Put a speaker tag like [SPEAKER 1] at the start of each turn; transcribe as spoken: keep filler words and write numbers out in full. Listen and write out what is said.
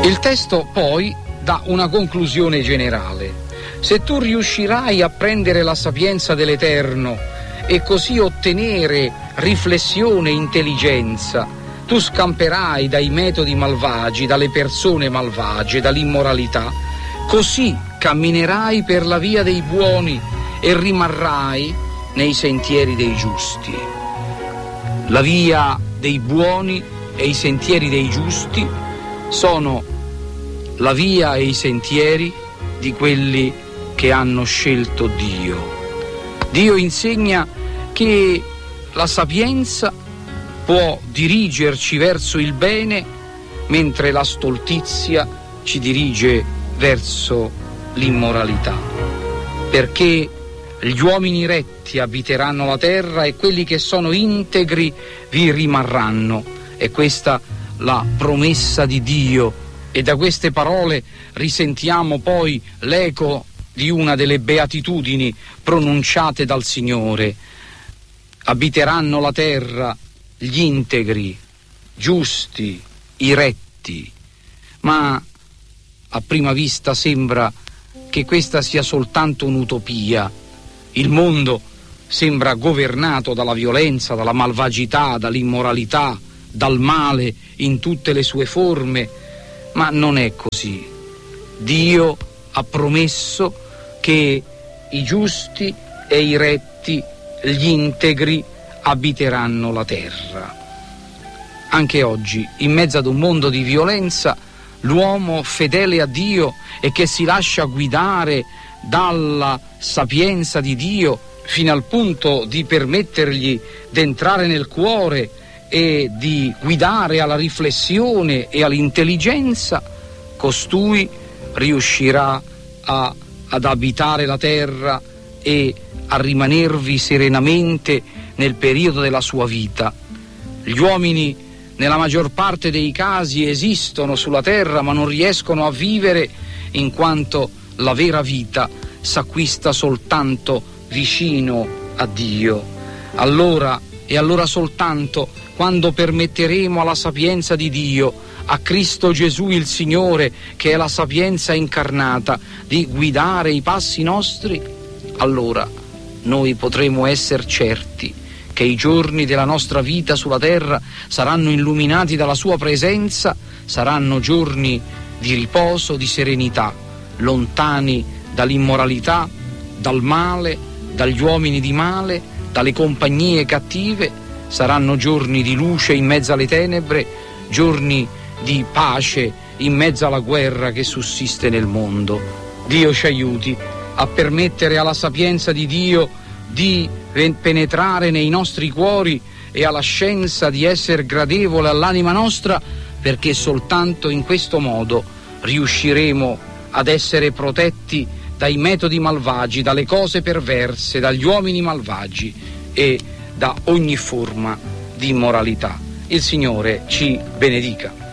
[SPEAKER 1] Il testo poi dà una conclusione generale. Se tu riuscirai a prendere la sapienza dell'Eterno e così ottenere riflessione e intelligenza, tu scamperai dai metodi malvagi, dalle persone malvagie, dall'immoralità, così camminerai per la via dei buoni e rimarrai nei sentieri dei giusti. La via dei buoni e i sentieri dei giusti sono la via e i sentieri di quelli che hanno scelto Dio. Dio insegna che la sapienza può dirigerci verso il bene, mentre la stoltizia ci dirige verso l'immoralità. Perché gli uomini retti abiteranno la terra e quelli che sono integri vi rimarranno. È questa la promessa di Dio, e da queste parole risentiamo poi l'eco di una delle beatitudini pronunciate dal Signore. Abiteranno la terra gli integri, giusti, i retti. Ma a prima vista sembra che questa sia soltanto un'utopia. Il mondo sembra governato dalla violenza, dalla malvagità, dall'immoralità, dal male in tutte le sue forme, ma non è così. Dio ha promesso che i giusti e i retti, gli integri, abiteranno la terra. Anche oggi, in mezzo ad un mondo di violenza, l'uomo fedele a Dio e che si lascia guidare dalla sapienza di Dio fino al punto di permettergli di entrare nel cuore e di guidare alla riflessione e all'intelligenza, costui riuscirà a, ad abitare la terra e a rimanervi serenamente nel periodo della sua vita. Gli uomini nella maggior parte dei casi esistono sulla terra ma non riescono a vivere, in quanto la vera vita s'acquista soltanto vicino a Dio. Allora e allora soltanto quando permetteremo alla sapienza di Dio, a Cristo Gesù il Signore, che è la sapienza incarnata, di guidare i passi nostri, allora noi potremo essere certi che i giorni della nostra vita sulla terra saranno illuminati dalla sua presenza, saranno giorni di riposo, di serenità, lontani dall'immoralità, dal male, dagli uomini di male, dalle compagnie cattive, saranno giorni di luce in mezzo alle tenebre, giorni di pace in mezzo alla guerra che sussiste nel mondo. Dio ci aiuti a permettere alla sapienza di Dio di penetrare nei nostri cuori e alla scienza di essere gradevole all'anima nostra, perché soltanto in questo modo riusciremo ad essere protetti dai metodi malvagi, dalle cose perverse, dagli uomini malvagi e da ogni forma di immoralità. Il Signore ci benedica.